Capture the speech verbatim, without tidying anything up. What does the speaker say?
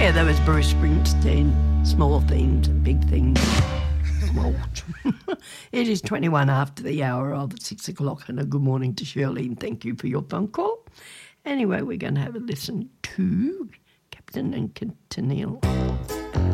Yeah, that was Bruce Springsteen. Small things and big things. Well, it is twenty-one after the hour of six o'clock, and a good morning to Shirley, and thank you for your phone call. Anyway, we're going to have a listen to Captain and Tennille.